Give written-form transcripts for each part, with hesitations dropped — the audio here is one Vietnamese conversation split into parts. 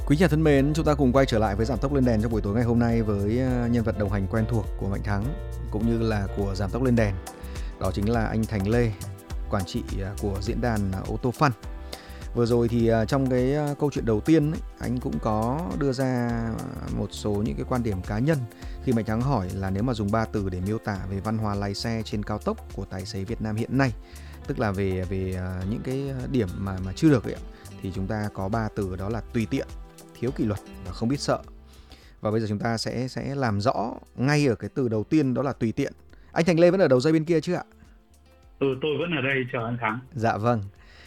Quý nhà thân mến, chúng ta cùng quay trở lại với Giảm tốc lên đèn trong buổi tối ngày hôm nay với nhân vật đồng hành quen thuộc của Mạnh Thắng cũng như là của Giảm tốc lên đèn. Đó chính là anh Thành Lê, quản trị của diễn đàn Ô tô Fun. Vừa rồi thì trong cái câu chuyện đầu tiên ấy, anh cũng có đưa ra một số những cái quan điểm cá nhân khi Mạnh Thắng hỏi là nếu mà dùng 3 từ để miêu tả về văn hóa lái xe trên cao tốc của tài xế Việt Nam hiện nay, tức là về những cái điểm mà chưa được ấy, thì chúng ta có 3 từ, đó là tùy tiện, thiếu kỷ luật và không biết sợ. Và bây giờ chúng ta sẽ làm rõ ngay ở cái từ đầu tiên, đó là tùy tiện. Anh Thành Lê vẫn ở đầu dây bên kia chứ ạ? Tôi vẫn ở đây chờ anh Thắng. Dạ vâng.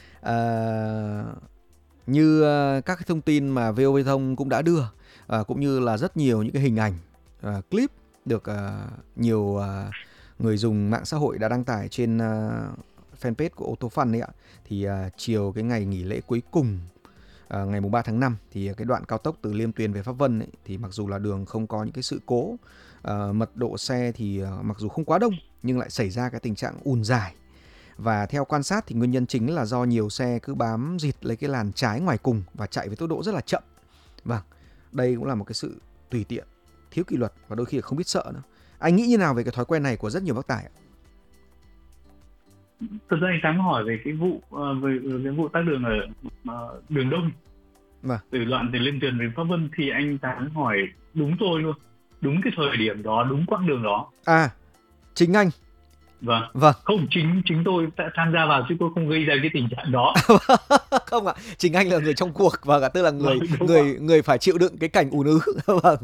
Như các cái thông tin mà VOV Thông cũng đã đưa, cũng như là rất nhiều những cái hình ảnh, clip được nhiều người dùng mạng xã hội đã đăng tải trên fanpage của Ô tô Fun ấy ạ, thì chiều cái ngày nghỉ lễ cuối cùng, ngày 3 tháng 5, thì cái đoạn cao tốc từ Liêm Tuyền về Pháp Vân ấy, thì mặc dù là đường không có những cái sự cố, mật độ xe thì mặc dù không quá đông nhưng lại xảy ra cái tình trạng ùn dài. Và theo quan sát thì nguyên nhân chính là do nhiều xe cứ bám dịt lấy cái làn trái ngoài cùng và chạy với tốc độ rất là chậm. Vâng, đây cũng là một cái sự tùy tiện, thiếu kỷ luật và đôi khi là không biết sợ nữa. Anh nghĩ như nào về cái thói quen này của rất nhiều bác tài ạ? Thực ra anh Thắng hỏi về cái vụ về cái vụ tắc đường ở đường Đông, Vâng. từ đoạn từ Liêm Tuyền về Pháp Vân, thì anh Thắng hỏi đúng tôi luôn, đúng cái thời điểm đó, đúng quãng đường đó. Chính anh. Vâng. Không, chính tôi đã tham gia vào chứ tôi không gây ra cái tình trạng đó. Không ạ, chính anh là người trong cuộc, và tức là người phải chịu đựng cái cảnh ùn ứ. Vâng.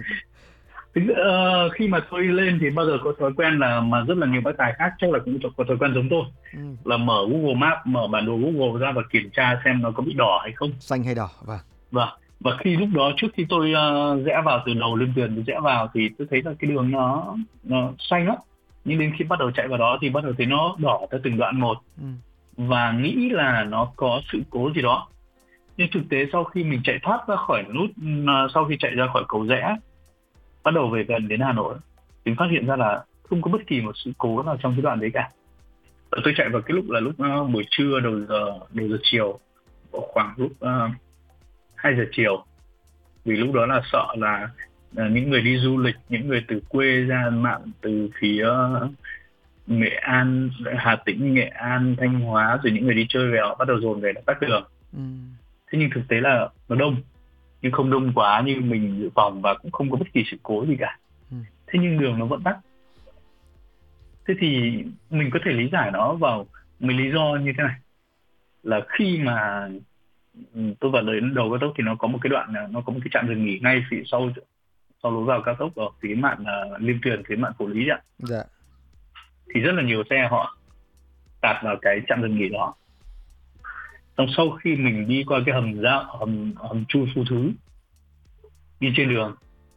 Khi mà tôi lên thì bao giờ có thói quen là mà rất là nhiều bác tài khác chắc là cũng có thói quen giống tôi, là mở Google Maps, mở bản đồ Google ra và kiểm tra xem nó có bị đỏ hay không, xanh hay đỏ. Vâng. Và khi lúc đó, trước khi tôi rẽ vào từ đầu Liêm Tuyền rẽ vào, thì tôi thấy là cái đường nó xanh lắm, nhưng đến khi bắt đầu chạy vào đó thì bắt đầu thấy nó đỏ theo từng đoạn một, và nghĩ là nó có sự cố gì đó. Nhưng thực tế sau khi mình chạy thoát ra khỏi nút, sau khi chạy ra khỏi cầu rẽ, bắt đầu về gần đến Hà Nội, thì phát hiện ra là không có bất kỳ một sự cố nào trong cái đoạn đấy cả. Tôi chạy vào cái lúc buổi trưa, đầu giờ chiều, khoảng lúc 2 giờ chiều, vì lúc đó là sợ là những người đi du lịch, những người từ quê ra mạn từ phía Nghệ An, Hà Tĩnh, Nghệ An, Thanh Hóa, rồi những người đi chơi về họ bắt đầu dồn về là tắc đường. Thế nhưng thực tế là nó đông, nhưng không đông quá như mình dự phòng, và cũng không có bất kỳ sự cố gì cả. Thế nhưng đường nó vẫn tắc. Thế thì mình có thể lý giải nó vào mấy lý do như thế này, là khi mà tôi vào đến đầu cao tốc thì nó có một cái đoạn, nó có một cái trạm dừng nghỉ ngay phía sau lối vào cao tốc, ở phía mạn Liêm Tuyền, phía mạn Cổ Lý ạ. Dạ. Thì rất là nhiều xe họ tạt vào cái trạm dừng nghỉ đó. Xong sau khi mình đi qua cái hầm chui Phú Thứ, đi trên đường,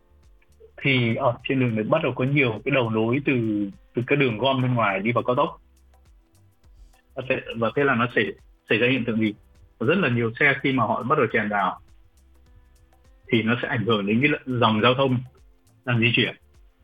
thì ở trên đường này bắt đầu có nhiều cái đầu nối từ cái đường gom bên ngoài đi vào cao tốc. Và thế là nó xảy ra hiện tượng gì? Rất là nhiều xe khi mà họ bắt đầu chèn vào thì nó sẽ ảnh hưởng đến cái dòng giao thông đang di chuyển.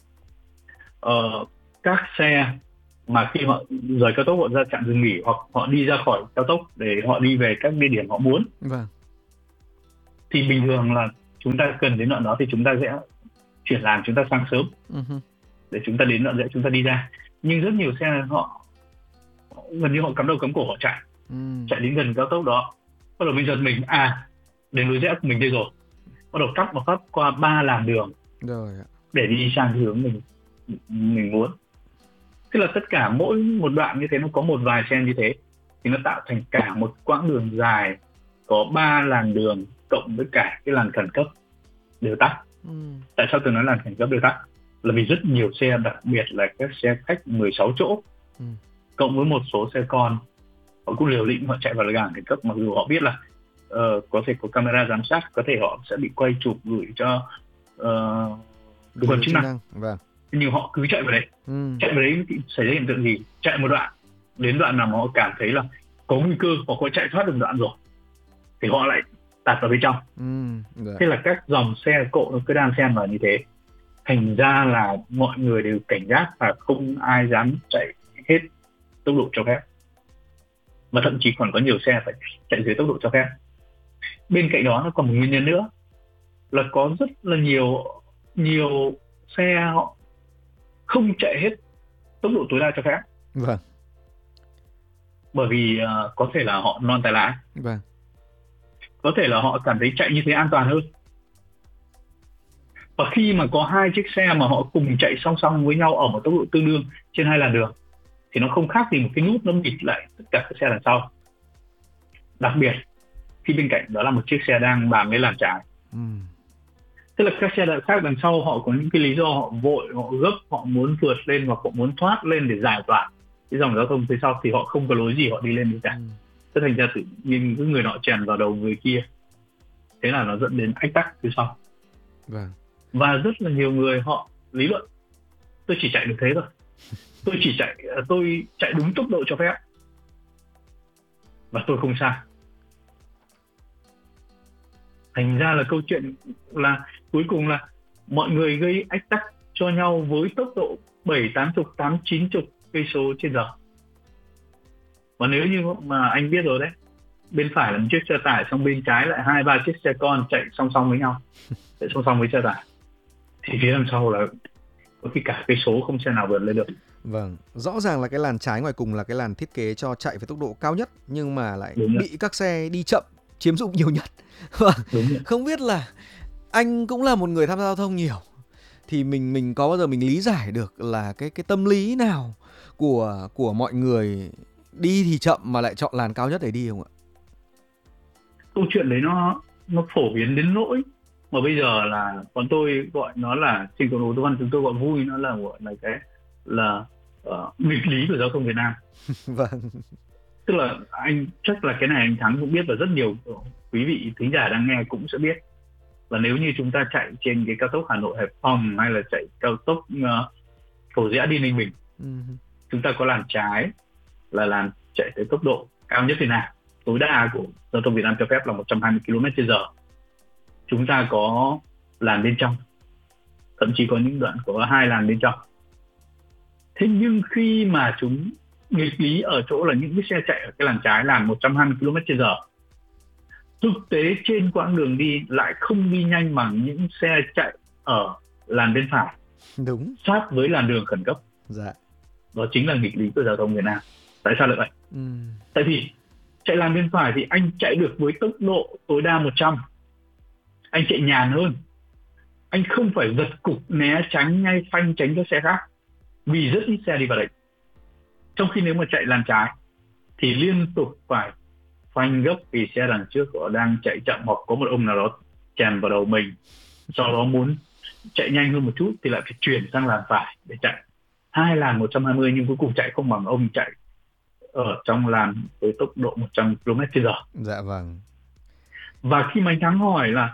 Các xe mà khi họ rời cao tốc, họ ra trạm dừng nghỉ hoặc họ đi ra khỏi cao tốc để họ đi về các địa điểm họ muốn, thì bình thường là chúng ta cần đến đoạn đó thì chúng ta sẽ chuyển làn, chúng ta sang sớm để chúng ta đến đoạn rẽ chúng ta đi ra. Nhưng rất nhiều xe họ gần như họ cắm đầu cắm cổ họ chạy đến gần cao tốc đó, bắt đầu mình giật mình, đến lối rẽ của mình đây rồi, bắt đầu cắt một phát qua 3 làn đường để đi sang hướng mình muốn. Tức là tất cả mỗi một đoạn như thế nó có một vài xe như thế, thì nó tạo thành cả một quãng đường dài có 3 làn đường cộng với cả cái làn khẩn cấp đều tắc. Tại sao tôi nói làn khẩn cấp đều tắc? Là vì rất nhiều xe, đặc biệt là các xe khách 16 chỗ cộng với một số xe con, họ cũng liều lĩnh họ chạy vào làn khẩn cấp, mặc dù họ biết là có thể có camera giám sát, có thể họ sẽ bị quay chụp gửi cho cơ quan chức năng. Nhưng họ cứ chạy vào đấy. Chạy vào đấy thì xảy ra hiện tượng gì? Chạy một đoạn, đến đoạn nào mà họ cảm thấy là có nguy cơ hoặc họ chạy thoát được đoạn rồi thì họ lại tạt vào bên trong. Thế là các dòng xe cộ nó cứ đan xen vào như thế, thành ra là mọi người đều cảnh giác và không ai dám chạy hết tốc độ cho phép, và thậm chí còn có nhiều xe phải chạy dưới tốc độ cho phép. Bên cạnh đó nó còn một nguyên nhân nữa, là có rất là nhiều xe họ không chạy hết tốc độ tối đa cho phép. Vâng. Bởi vì có thể là họ non tài lãi. Vâng. Có thể là họ cảm thấy chạy như thế an toàn hơn. Và khi mà có hai chiếc xe mà họ cùng chạy song song với nhau ở một tốc độ tương đương trên hai làn đường thì nó không khác gì một cái nút nó bịt lại tất cả các xe đằng sau. Đặc biệt khi bên cạnh đó là một chiếc xe đang bám lên làn trái. Tức là các xe khác đằng sau họ có những cái lý do họ vội, họ gấp, họ muốn vượt lên hoặc họ muốn thoát lên để giải tỏa cái dòng giao thông phía sau thì họ không có lối gì họ đi lên được cả. Thế thành ra tự nhiên cái người nọ chèn vào đầu người kia, thế là nó dẫn đến ách tắc phía sau. Vâng. Và rất là nhiều người họ lý luận tôi chỉ chạy được thế thôi, tôi chạy đúng tốc độ cho phép và tôi không sai. Thành ra là câu chuyện là cuối cùng là mọi người gây ách tắc cho nhau với tốc độ 7, 80, 8, 90 cây số trên giờ. Và nếu như mà anh biết rồi đấy, bên phải là một chiếc xe tải, xong bên trái lại 2-3 chiếc xe con chạy song song với nhau, chạy song song với xe tải, thì phía đằng sau là có khi cả cây số không xe nào vượt lên được. Vâng, rõ ràng là cái làn trái ngoài cùng là cái làn thiết kế cho chạy với tốc độ cao nhất, nhưng mà lại bị các xe đi chậm chiếm dụng nhiều nhất. Không biết là anh cũng là một người tham gia giao thông nhiều, thì mình có bao giờ mình lý giải được là cái tâm lý nào của mọi người đi thì chậm mà lại chọn làn cao nhất để đi không ạ? Câu chuyện đấy nó phổ biến đến nỗi mà bây giờ là bọn tôi gọi nó là, trên cộng đồng ô tô văn chúng tôi gọi vui, nó là gọi là cái là nghịch lý của giao thông Việt Nam. Vâng. Tức là anh chắc là cái này anh Thắng cũng biết và rất nhiều quý vị thính giả đang nghe cũng sẽ biết là nếu như chúng ta chạy trên cái cao tốc Hà Nội Hải Phòng hay là chạy cao tốc Cầu Giẽ đi Ninh Bình, chúng ta có làn trái là làn chạy tới tốc độ cao nhất Việt Nam, tối đa của giao thông Việt Nam cho phép là 120 km/h. Chúng ta có làn bên trong, thậm chí có những đoạn có 2 làn bên trong. Thế nhưng khi mà chúng nghịch lý ở chỗ là những cái xe chạy ở cái làn trái làn 120 km/h, thực tế trên quãng đường đi lại không đi nhanh bằng những xe chạy ở làn bên phải. Đúng. Sát với làn đường khẩn cấp. Dạ. Đó chính là nghịch lý của giao thông Việt Nam. Tại sao lại vậy? Tại vì chạy làn bên phải thì anh chạy được với tốc độ tối đa 100. Anh chạy nhàn hơn. Anh không phải giật cục né tránh ngay phanh tránh các xe khác, vì rất ít xe đi vào đấy. Trong khi nếu mà chạy làn trái thì liên tục phải phanh gấp vì xe đằng trước họ đang chạy chậm, hoặc có một ông nào đó chèn vào đầu mình, sau đó muốn chạy nhanh hơn một chút thì lại phải chuyển sang làn phải để chạy 2 làn 120, nhưng cuối cùng chạy không bằng ông chạy ở trong làn với tốc độ 100 km/h. Dạ vâng. Và khi mà anh Thắng hỏi là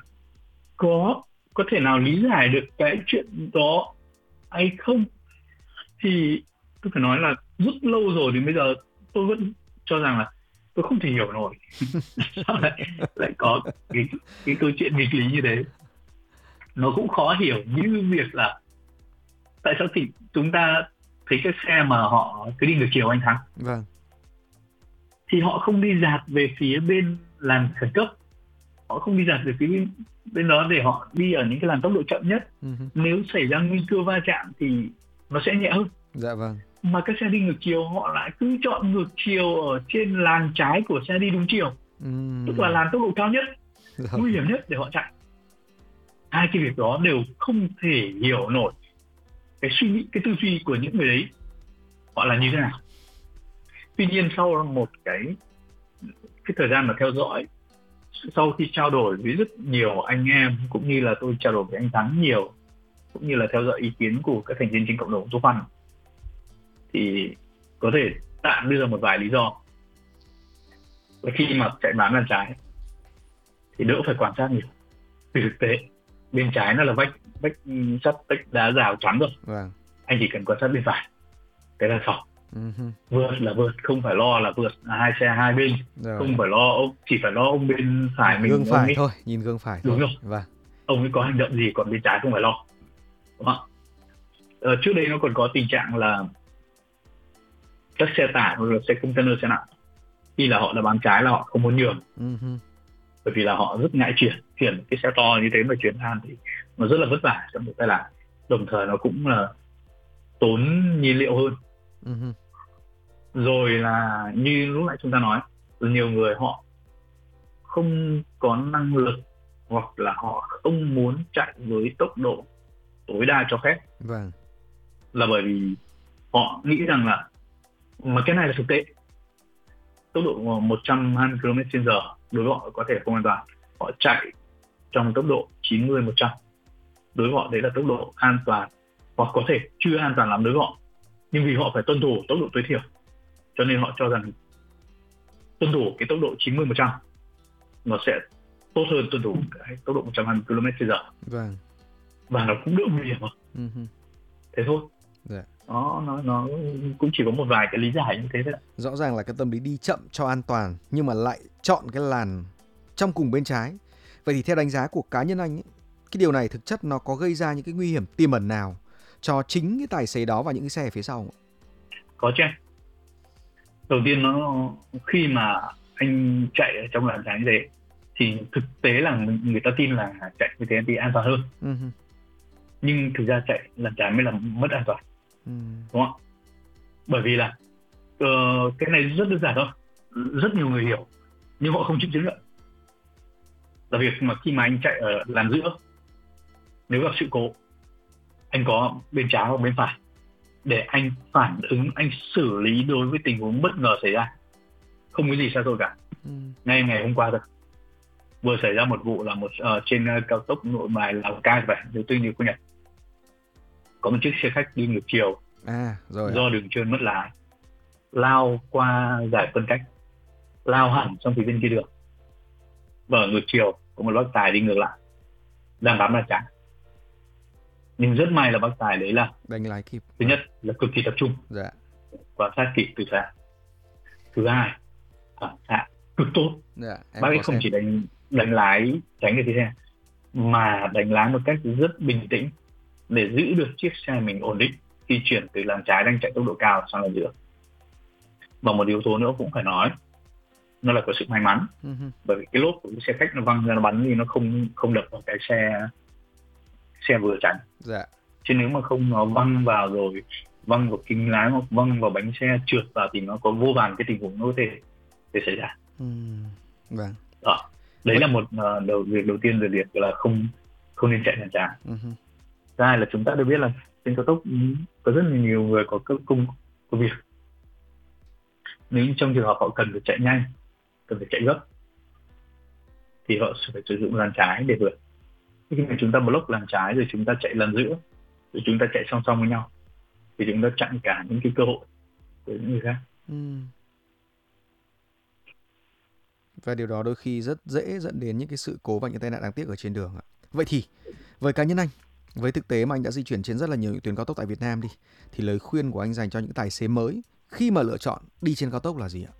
có thể nào lý giải được cái chuyện đó hay không, thì tôi phải nói là rất lâu rồi thì bây giờ tôi vẫn cho rằng là tôi không thể hiểu nổi sao lại có cái câu chuyện nghịch lý như thế. Nó cũng khó hiểu như việc là tại sao thì chúng ta thấy cái xe mà họ cứ đi ngược chiều anh Thắng, vâng, thì họ không đi dạt về phía bên làn khẩn cấp, họ không đi dạt về phía bên đó để họ đi ở những cái làn tốc độ chậm nhất. Nếu xảy ra nguy cơ va chạm thì nó sẽ nhẹ hơn. Dạ vâng. Mà các xe đi ngược chiều họ lại cứ chọn ngược chiều ở trên làn trái của xe đi đúng chiều, tức là làn tốc độ cao nhất, nguy hiểm nhất để họ chạy. Hai cái việc đó đều không thể hiểu nổi cái suy nghĩ, cái tư duy của những người đấy họ là như thế nào. Tuy nhiên sau một cái thời gian mà theo dõi, sau khi trao đổi với rất nhiều anh em, cũng như là tôi trao đổi với anh Thắng nhiều, cũng như là theo dõi ý kiến của các thành viên trên cộng đồng ô tô văn, thì có thể tạm đưa ra một vài lý do. Và khi mà chạy bám làn trái thì đỡ phải quan sát nhiều. Vì thực tế bên trái nó là vách sắt, vách đá rào chắn rồi. Vâng. Anh chỉ cần quan sát bên phải, cái là xong. Vượt là vượt, không phải lo là vượt hai xe hai bên. Rồi. Không phải lo chỉ phải lo ông bên phải mình gương phải thôi, nhìn gương phải đúng thôi. Rồi. Vâng. Ông ấy có hành động gì, còn bên trái không phải lo. Đúng không? Trước đây nó còn có tình trạng là các xe tải hoặc là xe container, xe nặng, khi là họ đã bám trái là họ không muốn nhường. bởi vì là họ rất ngại chuyển cái xe to như thế mà chuyển than thì nó rất là vất vả trong việc tai nạn, đồng thời nó cũng là tốn nhiên liệu hơn. Rồi là như lúc nãy chúng ta nói, nhiều người họ không có năng lực hoặc là họ không muốn chạy với tốc độ tối đa cho phép. Vâng. Là bởi vì họ nghĩ rằng là, mà cái này là thực tế, tốc độ 120 km/h đối với họ có thể không an toàn. Họ chạy trong tốc độ 90-100, đối với họ đấy là tốc độ an toàn, hoặc có thể chưa an toàn lắm đối với họ, nhưng vì họ phải tuân thủ tốc độ tối thiểu, cho nên họ cho rằng tuân thủ cái tốc độ 90-100 nó sẽ tốt hơn tuân thủ cái tốc độ 120 km/h. Vâng. Và nó cũng đỡ nguy hiểm hơn. Thế thôi. Dạ. Nó cũng chỉ có một vài cái lý giải như thế thôi. Rõ ràng là cái tâm lý đi chậm cho an toàn, nhưng mà lại chọn cái làn trong cùng bên trái. Vậy thì theo đánh giá của cá nhân anh ấy, cái điều này thực chất nó có gây ra những cái nguy hiểm tiềm ẩn nào cho chính cái tài xế đó và những cái xe phía sau không? Có chứ. Đầu tiên khi mà anh chạy ở trong làn trái như thế thì thực tế là người ta tin là chạy như thế thì an toàn hơn. Nhưng thực ra chạy làn trái mới là mất an toàn. Đúng không? Bởi vì là cái này rất đơn giản thôi, rất nhiều người hiểu nhưng họ không chịu chứng nhận. Là việc mà khi mà anh chạy ở làn giữa, nếu gặp sự cố, anh có bên trái hoặc bên phải để anh phản ứng, anh xử lý đối với tình huống bất ngờ xảy ra. Không có gì xa xôi cả. Ngay ngày hôm qua thôi, vừa xảy ra một vụ là trên cao tốc Nội Bài Lào Cai vậy, nếu tôi nhớ không nhầm, có một chiếc xe khách đi ngược chiều do đường trơn mất lái, lao qua giải phân cách, lao hẳn trong phía bên kia đường, và ở ngược chiều có một bác tài đi ngược lại đang bám làn trái. Nhưng rất may là bác tài đấy là đánh lái kịp. Thứ nhất là cực kỳ tập trung, quan sát kịp từ xa. Thứ hai, phản xạ cực tốt. Bác ấy không chỉ đánh lái tránh được cái xe, mà đánh lái một cách rất bình tĩnh để giữ được chiếc xe mình ổn định khi chuyển từ làn trái đang chạy tốc độ cao sang làn giữa. Và một yếu tố nữa cũng phải nói, nó là có sự may mắn. Bởi vì cái lốp của cái xe khách nó văng ra, nó bắn thì nó không đập vào cái xe vừa tránh. Chứ nếu mà không, nó văng vào rồi văng vào kính lái hoặc văng vào bánh xe, trượt vào thì nó có vô vàn cái tình huống nó có thể xảy ra. Đó. Đấy là một việc đầu tiên về việc là không nên chạy làn trái. Thứ hai là chúng ta được biết là trên cao tốc có rất là nhiều người có công việc. Nếu trong trường hợp họ cần phải chạy nhanh, cần phải chạy gấp, thì họ sẽ phải sử dụng làn trái để vượt. Khi mà chúng ta block làn trái rồi chúng ta chạy làn giữa, rồi chúng ta chạy song song với nhau, thì chúng ta chặn cả những cái cơ hội của những người khác. Và điều đó đôi khi rất dễ dẫn đến những cái sự cố và những tai nạn đáng tiếc ở trên đường. Vậy thì với cá nhân anh, với thực tế mà anh đã di chuyển trên rất là nhiều tuyến cao tốc tại Việt Nam thì lời khuyên của anh dành cho những tài xế mới khi mà lựa chọn đi trên cao tốc là gì ạ?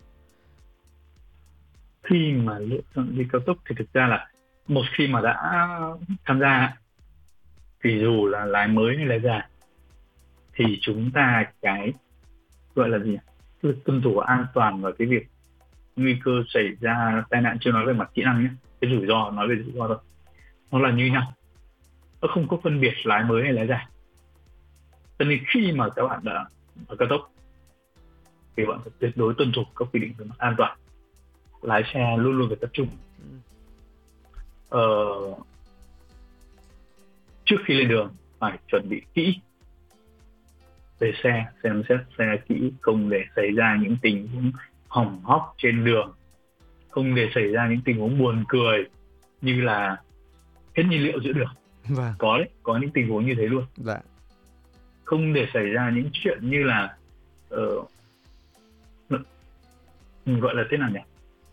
Khi mà lựa chọn đi cao tốc thì thực ra là một khi mà đã tham gia, thì dù là lái mới hay lái già, thì chúng ta cái gọi là gì, tuân thủ an toàn và cái việc nguy cơ xảy ra tai nạn, chưa nói về mặt kỹ năng nhé, cái rủi ro, nói về rủi ro thôi, nó là như nhau, nó không có phân biệt lái mới hay lái già. Cho nên khi mà các bạn đã ở cao tốc thì bạn phải tuyệt đối tuân thủ các quy định về mặt an toàn. Lái xe luôn luôn phải tập trung. Trước khi lên đường phải chuẩn bị kỹ về xe, xem xét xe kỹ, không để xảy ra những tình huống hỏng hóc trên đường, không để xảy ra những tình huống buồn cười như là hết nhiên liệu giữa đường. Có những tình huống như thế luôn. Không để xảy ra những chuyện như là gọi là thế nào nhỉ,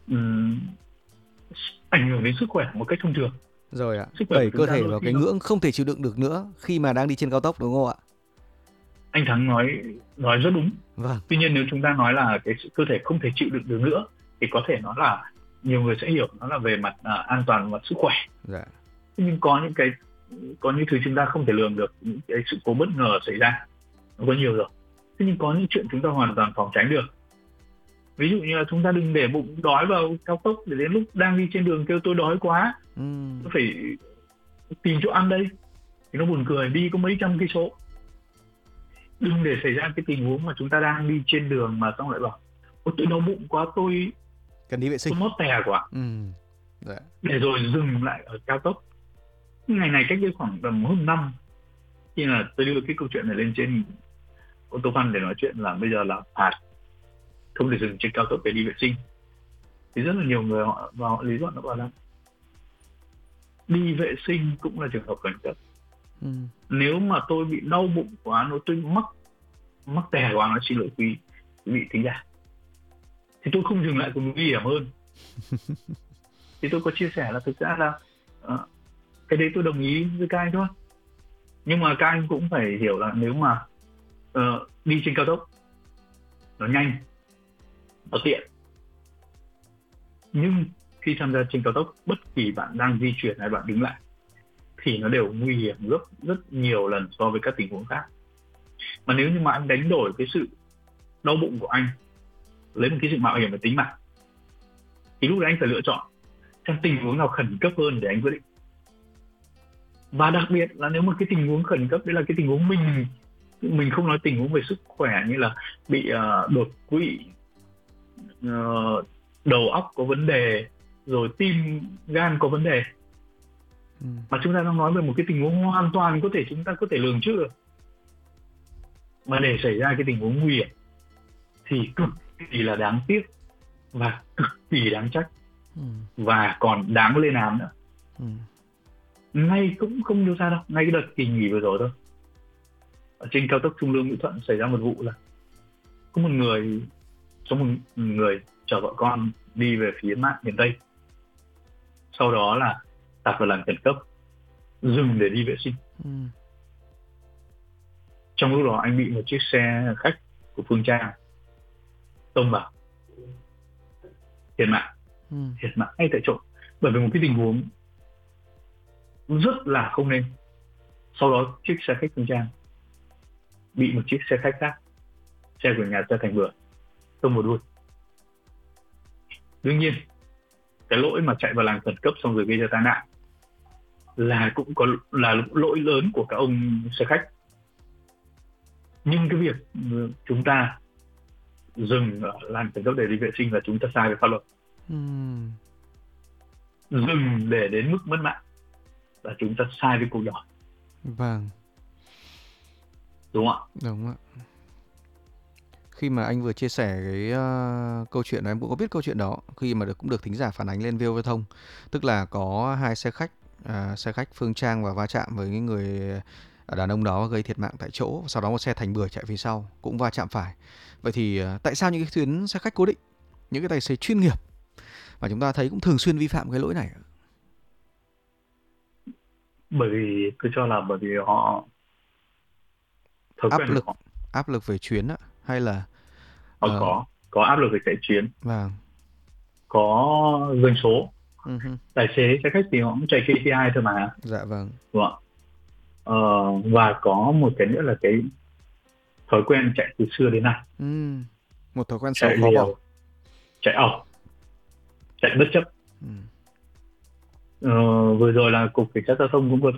ảnh hưởng đến sức khỏe một cách thông thường. Đẩy cơ thể vào cái ngưỡng không thể chịu đựng được nữa khi mà đang đi trên cao tốc, đúng không ạ? Anh Thắng nói rất đúng. Tuy nhiên nếu chúng ta nói là cái cơ thể không thể chịu đựng được nữa thì có thể nói là nhiều người sẽ hiểu nó là về mặt an toàn, mặt sức khỏe. Nhưng có những thứ chúng ta không thể lường được, những cái sự cố bất ngờ xảy ra nó có nhiều rồi. Thế nhưng có những chuyện chúng ta hoàn toàn phòng tránh được. Ví dụ như là chúng ta đừng để bụng đói vào cao tốc để đến lúc đang đi trên đường kêu tôi đói quá, tôi phải tìm chỗ ăn đây, thì nó buồn cười, đi có mấy trăm cây số. Đừng để xảy ra cái tình huống mà chúng ta đang đi trên đường mà xong lại bảo ôi tôi đau bụng quá, tôi cần đi vệ sinh, tôi mót tè quá. Dạ. Để rồi dừng lại ở cao tốc. Ngày này cách đây khoảng tầm hơn năm, khi là tôi đưa cái câu chuyện này lên trên ô tô Văn để nói chuyện là bây giờ là phạt không thể dừng trên cao tốc để đi vệ sinh, thì rất là nhiều người họ lý luận, nó bảo là đi vệ sinh cũng là trường hợp khẩn cấp. Nếu mà tôi bị đau bụng quá, nếu tôi mắc tè quá, nó xin lỗi quý vị thính giả, thì tôi không dừng lại còn nguy hiểm hơn. Thì tôi có chia sẻ là thực ra là cái đấy tôi đồng ý với các anh thôi, nhưng mà các anh cũng phải hiểu là nếu mà đi trên cao tốc nó nhanh, nó tiện, nhưng khi tham gia trên cao tốc, bất kỳ bạn đang di chuyển hay bạn đứng lại thì nó đều nguy hiểm gấp rất nhiều lần so với các tình huống khác. Mà nếu như mà anh đánh đổi cái sự đau bụng của anh lấy một cái sự mạo hiểm về tính mạng, thì lúc đấy anh phải lựa chọn trong tình huống nào khẩn cấp hơn để anh quyết định. Và đặc biệt là nếu mà cái tình huống khẩn cấp đấy là cái tình huống mình không nói tình huống về sức khỏe như là bị đột quỵ, đầu óc có vấn đề, rồi tim gan có vấn đề, mà chúng ta đang nói về một cái tình huống hoàn toàn chúng ta có thể lường trước được, mà để xảy ra cái tình huống nguy hiểm thì cực kỳ là đáng tiếc và cực kỳ đáng trách, và còn đáng lên án nữa. Ngay cũng không lâu xa đâu, ngay cái đợt kỳ nghỉ vừa rồi thôi, ở trên cao tốc Trung Lương Mỹ Thuận xảy ra một vụ là có một người chở vợ con đi về phía miền Tây, sau đó là tạt vào làn khẩn cấp, dừng để đi vệ sinh. Trong lúc đó anh bị một chiếc xe khách của Phương Trang tông vào, thiệt mạng ngay tại chỗ, bởi vì một cái tình huống rất là không nên. Sau đó chiếc xe khách Phương Trang bị một chiếc xe khách khác, xe của nhà xe Thành Bưởi, tông vào đuôi. Đương nhiên cái lỗi mà chạy vào làn khẩn cấp xong rồi gây ra tai nạn là cũng có là lỗi lớn của các ông xe khách, nhưng cái việc chúng ta dừng ở làn khẩn cấp để đi vệ sinh là chúng ta sai với pháp luật. Dừng để đến mức mất mạng là chúng ta sai với cuộc đời. Vâng. Đúng không ạ? Đúng ạ. Khi mà anh vừa chia sẻ cái câu chuyện đó, em cũng có biết câu chuyện đó, khi mà cũng được thính giả phản ánh lên VOV Thông. Tức là có hai xe khách Phương Trang và va chạm với cái người đàn ông đó, gây thiệt mạng tại chỗ. Sau đó một xe Thành Bưởi chạy phía sau cũng va chạm phải. Vậy thì tại sao những cái tuyến xe khách cố định, những cái tài xế chuyên nghiệp mà chúng ta thấy cũng thường xuyên vi phạm cái lỗi này? Bởi vì tôi cho là bởi vì họ áp lực về chuyến á, hay là họ có áp lực về chạy chuyến, vâng, có doanh số. Tài xế xe khách thì họ cũng chạy KPI thôi mà. Dạ vâng. Đúng không ạ? Và có một cái nữa là cái thói quen chạy từ xưa đến nay. Một thói quen xấu khó bỏ. Chạy ẩu, chạy bất chấp. Vừa rồi là Cục Cảnh sát Giao thông cũng có